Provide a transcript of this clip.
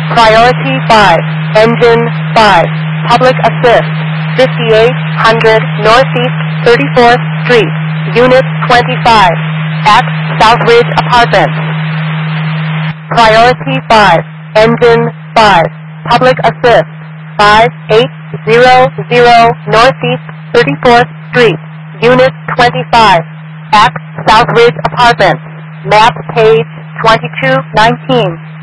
Priority 5, Engine 5, Public Assist, 5800 Northeast 34th Street, Unit 25, at Southridge Apartments. Priority 5, Engine 5, Public Assist, 5800 Northeast 34th Street, Unit 25, at Southridge Apartments. Map page 2219.